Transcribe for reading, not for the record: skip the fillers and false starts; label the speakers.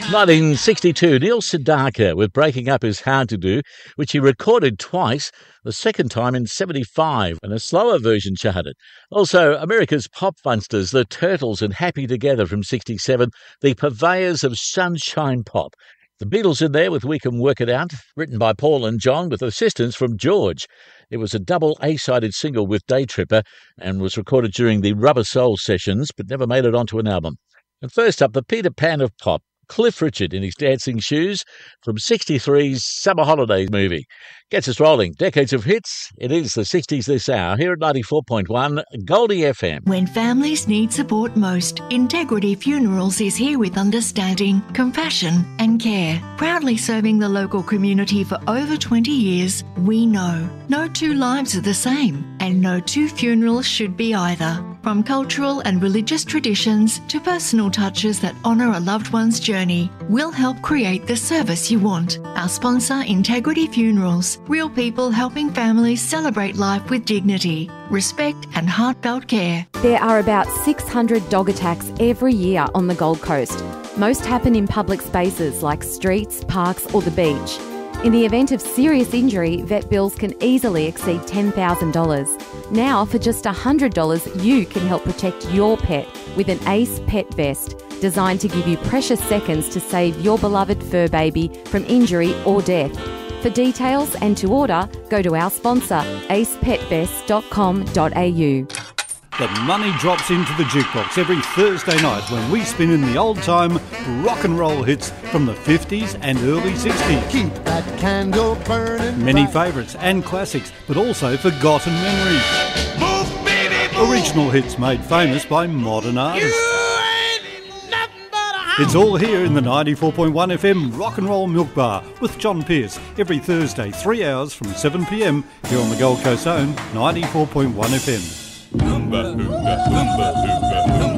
Speaker 1: 1962, Neil Sedaka with Breaking Up Is Hard to Do, which he recorded twice, the second time in 75, and a slower version charted. Also, America's Pop Funsters, the Turtles and Happy Together from 67, the purveyors of sunshine pop. The Beatles in there with We Can Work It Out, written by Paul and John with assistance from George. It was a double A-sided single with Day Tripper and was recorded during the Rubber Soul sessions, but never made it onto an album. And first up, the Peter Pan of pop, Cliff Richard in his dancing shoes from 63's Summer Holidays movie. Gets us rolling. Decades of hits. It is the 60s this hour here at 94.1 Goldie FM.
Speaker 2: When families need support most, Integrity Funerals is here with understanding, compassion and care. Proudly serving the local community for over 20 years, we know no two lives are the same and no two funerals should be either. From cultural and religious traditions to personal touches that honour a loved one's journey, we'll help create the service you want. Our sponsor, Integrity Funerals, real people helping families celebrate life with dignity, respect and heartfelt care.
Speaker 3: There are about 600 dog attacks every year on the Gold Coast. Most happen in public spaces like streets, parks or the beach. In the event of serious injury, vet bills can easily exceed $10,000. Now, for just $100, you can help protect your pet with an Ace Pet Vest, designed to give you precious seconds to save your beloved fur baby from injury or death. For details and to order, go to our sponsor, acepetvest.com.au.
Speaker 4: The money drops into the jukebox every Thursday night when we spin in the old-time rock and roll hits from the 50s and early 60s.
Speaker 5: Keep that candle burning.
Speaker 4: Many favourites and classics, but also forgotten memories.
Speaker 5: Move, baby, move.
Speaker 4: Original hits made famous by modern artists. It's all here in the 94.1 FM Rock and Roll Milk Bar with John Pearce every Thursday, 3 hours from 7 p.m. here on the Gold Coast own 94.1 FM.